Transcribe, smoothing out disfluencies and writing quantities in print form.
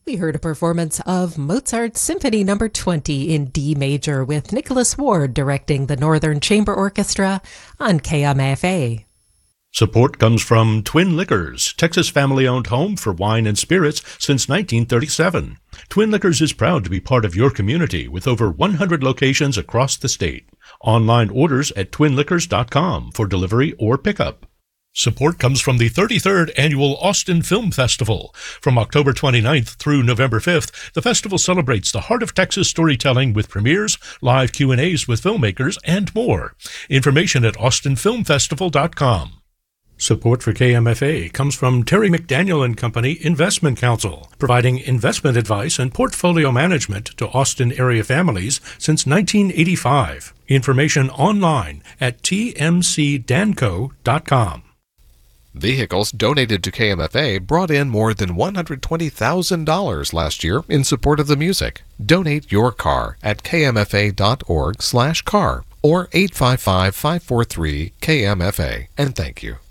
We heard a performance of Mozart's Symphony No. 20 in D major with Nicholas Ward directing the Northern Chamber Orchestra on KMFA. Support comes from Twin Liquors, Texas family-owned home for wine and spirits since 1937. Twin Liquors is proud to be part of your community with over 100 locations across the state. Online orders at twinliquors.com for delivery or pickup. Support comes from the 33rd Annual Austin Film Festival. From October 29th through November 5th, the festival celebrates the heart of Texas storytelling with premieres, live Q&As with filmmakers, and more. Information at austinfilmfestival.com. Support for KMFA comes from Terry McDaniel and Company Investment Counsel, providing investment advice and portfolio management to Austin area families since 1985. Information online at tmcdanco.com. Vehicles donated to KMFA brought in more than $120,000 last year in support of the music. Donate your car at kmfa.org/car or 855-543-KMFA. And thank you.